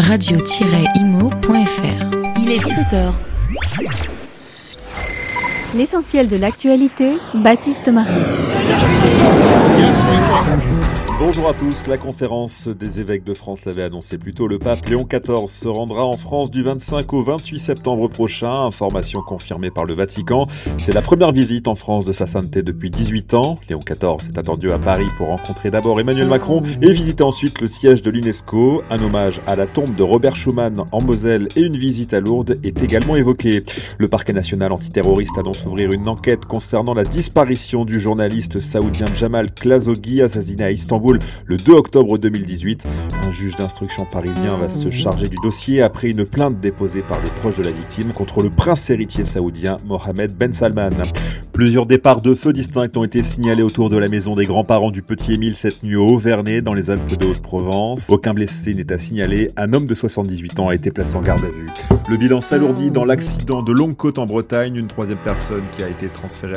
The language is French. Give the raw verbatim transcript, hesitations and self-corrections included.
radio tiret imo point f r. Il est dix-sept heures. L'essentiel de l'actualité, Baptiste Marie. Bonjour à tous, la conférence des évêques de France l'avait annoncé plus tôt. Le pape Léon quatorze se rendra en France du vingt-cinq au vingt-huit septembre prochain, information confirmée par le Vatican. C'est la première visite en France de sa sainteté depuis dix-huit ans. Léon quatorze est attendu à Paris pour rencontrer d'abord Emmanuel Macron et visiter ensuite le siège de l'UNESCO. Un hommage à la tombe de Robert Schuman en Moselle et une visite à Lourdes est également évoquée. Le parquet national antiterroriste annonce ouvrir une enquête concernant la disparition du journaliste saoudien Jamal Khashoggi, assassiné à Istanbul le deux octobre deux mille dix-huit. Un juge d'instruction parisien va se charger du dossier après une plainte déposée par les proches de la victime contre le prince héritier saoudien Mohammed Ben Salman. Plusieurs départs de feu distincts ont été signalés autour de la maison des grands-parents du petit Émile cette nuit au Auvernais, dans les Alpes de Haute-Provence. Aucun blessé n'est à signaler. Un homme de soixante-dix-huit ans a été placé en garde à vue. Le bilan s'alourdit dans l'accident de Longue Côte en Bretagne. Une troisième personne qui a été transférée à